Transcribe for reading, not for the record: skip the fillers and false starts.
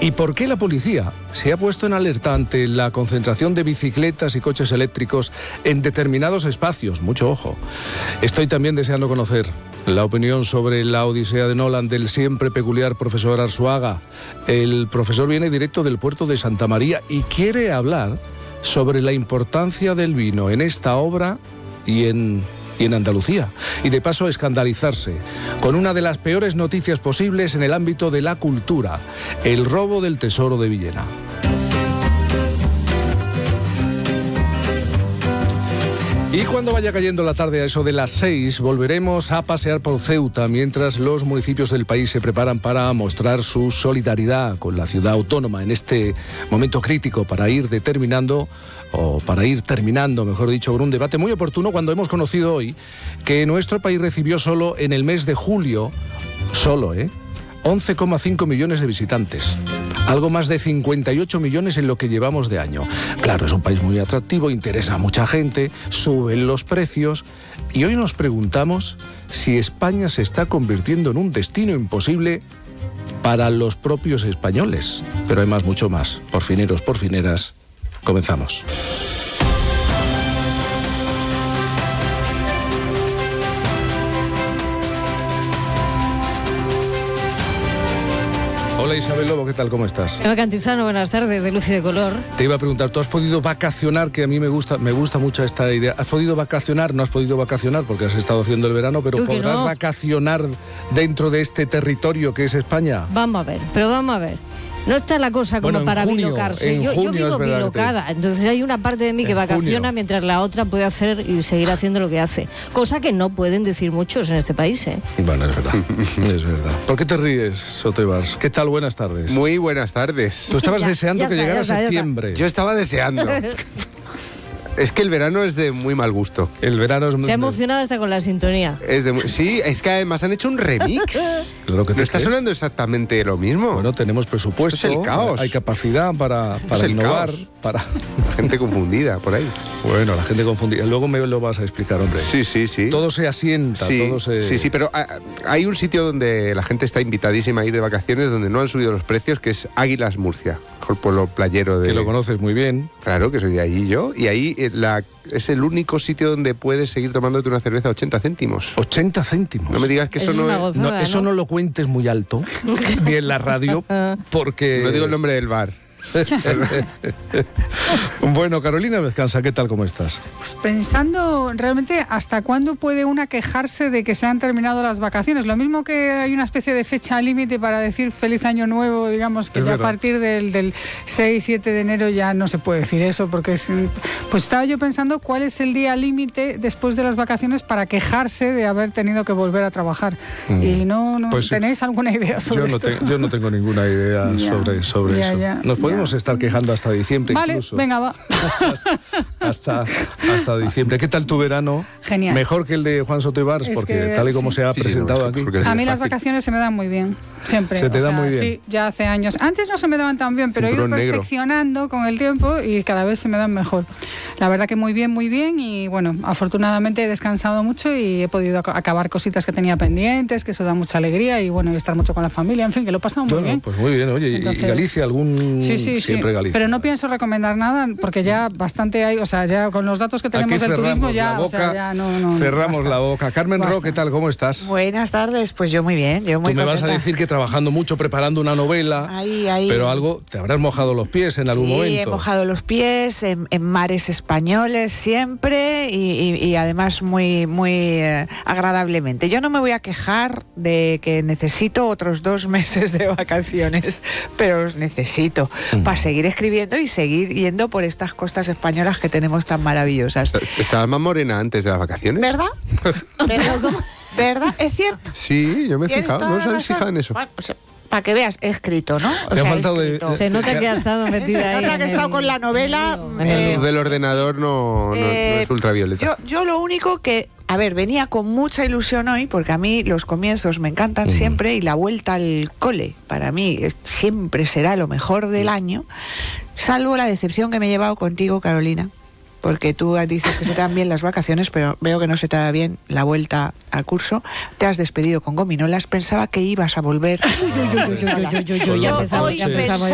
¿Y por qué la policía se ha puesto en alerta ante la concentración de bicicletas y coches eléctricos en determinados espacios? Mucho ojo. Estoy también deseando conocer la opinión sobre la Odisea de Nolan del siempre peculiar profesor Arzuaga. El profesor viene directo del puerto de Santa María y quiere hablar sobre la importancia del vino en esta obra y en Andalucía. Y de paso escandalizarse con una de las peores noticias posibles en el ámbito de la cultura: el robo del tesoro de Villena. Y cuando vaya cayendo la tarde a eso de las 6, volveremos a pasear por Ceuta mientras los municipios del país se preparan para mostrar su solidaridad con la ciudad autónoma en este momento crítico para ir terminando, mejor dicho, con un debate muy oportuno cuando hemos conocido hoy que nuestro país recibió solo en el mes de julio, 11,5 millones de visitantes. Algo más de 58 millones en lo que llevamos de año. Claro, es un país muy atractivo, interesa a mucha gente, suben los precios. Y hoy nos preguntamos si España se está convirtiendo en un destino imposible para los propios españoles. Pero hay mucho más. Por fineros, por fineras, comenzamos. Hola Isabel Lobo, ¿qué tal? ¿Cómo estás? Eva Cantizano, buenas tardes, de Luz y de Color. Te iba a preguntar, ¿tú has podido vacacionar? Que a mí me gusta mucho esta idea. ¿Has podido vacacionar? No has podido vacacionar porque has estado haciendo el verano, pero ¿podrás vacacionar dentro de este territorio que es España? Vamos a ver. No está la cosa como para bilocarse. Yo vivo bilocada, entonces hay una parte de mí que vacaciona mientras la otra puede hacer y seguir haciendo lo que hace. Cosa que no pueden decir muchos en este país, ¿eh? Bueno, es verdad, es verdad. ¿Por qué te ríes, Soto Ibars? ¿Qué tal? Buenas tardes. Muy buenas tardes. Tú estabas deseando que llegara septiembre. Yo estaba deseando. Es que el verano es de muy mal gusto. El verano es muy... Se ha emocionado hasta con la sintonía. Sí, es que además han hecho un remix. Claro que no está sonando exactamente lo mismo. Bueno, tenemos presupuesto. Esto es el caos. Hay capacidad para innovar. La gente confundida por ahí. Bueno, la gente confundida. Luego me lo vas a explicar, hombre. Sí. Todo se asienta. Sí, pero hay un sitio donde la gente está invitadísima a ir de vacaciones, donde no han subido los precios, que es Águilas Murcia, el pueblo playero de... Que lo conoces muy bien. Claro, que soy de allí yo. Y ahí es el único sitio donde puedes seguir tomándote una cerveza a 80 céntimos. 80 céntimos. No me digas que eso no es... Gozada, eso no lo cuentes muy alto, ni en la radio, porque... No digo el nombre del bar. Bueno, Carolina Descansa, ¿qué tal? ¿Cómo estás? Pues pensando realmente hasta cuándo puede una quejarse de que se han terminado las vacaciones. Lo mismo que hay una especie de fecha límite para decir feliz año nuevo, digamos que ya a partir del 6-7 de enero ya no se puede decir eso, porque pues estaba yo pensando cuál es el día límite después de las vacaciones para quejarse de haber tenido que volver a trabajar. Y no pues ¿tenéis alguna idea sobre esto? Yo no tengo ninguna idea sobre eso. Nos podemos estar quejando hasta diciembre, vale, incluso. Venga, va. hasta diciembre. ¿Qué tal tu verano? Genial. Mejor que el de Juan Soto Ibars, porque tal y como se ha presentado aquí. A mí las vacaciones se me dan muy bien, siempre. Se te dan muy bien. Sí, ya hace años. Antes no se me daban tan bien, pero he ido perfeccionando con el tiempo y cada vez se me dan mejor. La verdad que muy bien, y bueno, afortunadamente he descansado mucho y he podido acabar cositas que tenía pendientes, que eso da mucha alegría y bueno, y estar mucho con la familia, en fin, que lo he pasado muy bien. Pues muy bien, oye, entonces, ¿y Galicia algún...? Sí. Siempre Galicia. Pero no pienso recomendar nada porque ya bastante hay, o sea, ya con los datos que tenemos del turismo ya, cerramos basta. La boca. Carmen Ro, ¿qué tal? ¿Cómo estás? Buenas tardes, pues yo muy bien, yo muy Tú me contenta. vas a decir que trabajando mucho, preparando una novela, ahí. Pero algo, te habrás mojado los pies en algún momento. Sí, he mojado los pies en mares españoles siempre y además muy agradablemente. Yo no me voy a quejar de que necesito otros 2 meses de vacaciones, pero los necesito para seguir escribiendo y seguir yendo por estas costas españolas que tenemos tan maravillosas. ¿Estabas más morena antes de las vacaciones? ¿Verdad? ¿Verdad? ¿Es cierto? Sí, yo me he fijado. ¿No os habéis fijado en eso? Bueno, para que veas, he escrito, ¿no? Se nota que ha estado metida ahí. Se nota que he estado con la novela. La luz del ordenador no es ultravioleta. Yo lo único que... A ver, venía con mucha ilusión hoy, porque a mí los comienzos me encantan siempre y la vuelta al cole, para mí, siempre será lo mejor del año, salvo la decepción que me he llevado contigo, Carolina. Porque tú dices que se te dan bien las vacaciones, pero veo que no se te da bien la vuelta al curso. Te has despedido con gominolas. Pensaba que ibas a volver. Ya empezamos.